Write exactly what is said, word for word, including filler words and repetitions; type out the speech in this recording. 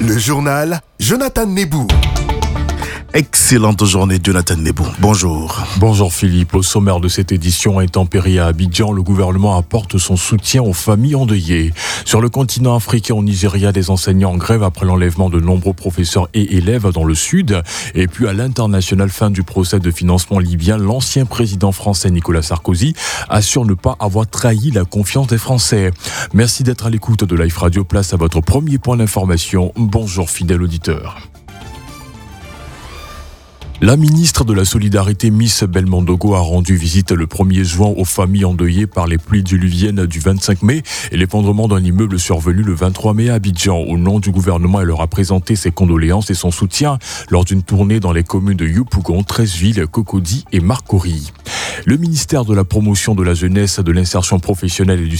Le journal Jonathan Nebou. Excellente journée, Jonathan Nebou. Bonjour. Bonjour Philippe. Au sommaire de cette édition intempérie à Abidjan, le gouvernement apporte son soutien aux familles endeuillées. Sur le continent africain, au Nigeria, des enseignants en grève après l'enlèvement de nombreux professeurs et élèves dans le sud. Et puis à l'international, fin du procès de financement libyen, l'ancien président français Nicolas Sarkozy assure ne pas avoir trahi la confiance des Français. Merci d'être à l'écoute de Life Radio. Place à votre premier point d'information. Bonjour fidèle auditeur. La ministre de la Solidarité, Miss Belmondo, a rendu visite le premier juin aux familles endeuillées par les pluies diluviennes du vingt-cinq mai et l'effondrement d'un immeuble survenu le vingt-trois mai à Abidjan. Au nom du gouvernement, elle leur a présenté ses condoléances et son soutien lors d'une tournée dans les communes de Yopougon, Treichville, Cocody et Marcory. Le ministère de la Promotion de la Jeunesse, de l'Insertion professionnelle et du